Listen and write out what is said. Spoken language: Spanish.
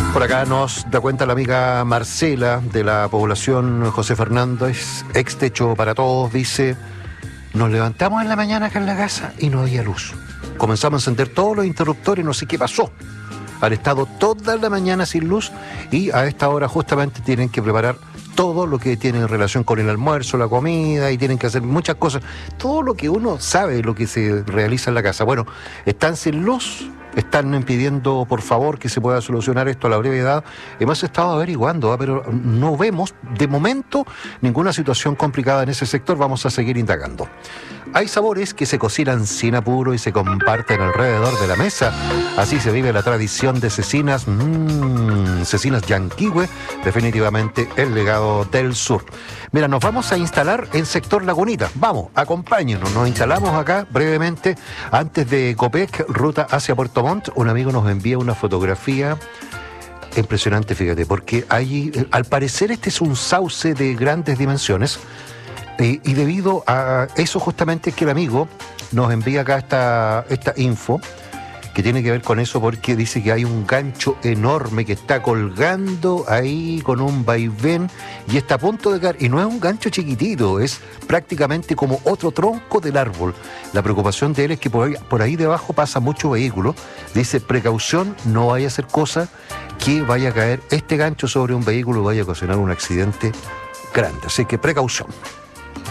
Por acá nos da cuenta la amiga Marcela de la población José Fernández, ex Techo para Todos, dice: nos levantamos en la mañana acá en la casa y no había luz. Comenzamos a encender todos los interruptores, no sé qué pasó. Han estado toda la mañana sin luz y a esta hora justamente tienen que preparar todo lo que tiene en relación con el almuerzo, la comida, y tienen que hacer muchas cosas. Todo lo que uno sabe, lo que se realiza en la casa. Bueno, están sin luz, están pidiendo por favor que se pueda solucionar esto a la brevedad. Hemos estado averiguando, pero no vemos de momento ninguna situación complicada en ese sector. Vamos a seguir indagando. Hay sabores que se cocinan sin apuro y se comparten alrededor de la mesa. Así se vive la tradición de Cecinas, Cecinas Yanquihue, definitivamente el legado del sur. Mira, nos vamos a instalar en sector Lagunita. Vamos, acompáñenos. Nos instalamos acá brevemente antes de Copec, ruta hacia Puerto Montt. Un amigo nos envía una fotografía impresionante, fíjate, porque allí, al parecer este es un sauce de grandes dimensiones. Y debido a eso justamente es que el amigo nos envía acá esta info que tiene que ver con eso, porque dice que hay un gancho enorme que está colgando ahí con un vaivén y está a punto de caer. Y no es un gancho chiquitito, es prácticamente como otro tronco del árbol. La preocupación de él es que por ahí debajo pasa mucho vehículo. Dice: precaución, no vaya a hacer cosa que vaya a caer este gancho sobre un vehículo y vaya a ocasionar un accidente grande. Así que precaución.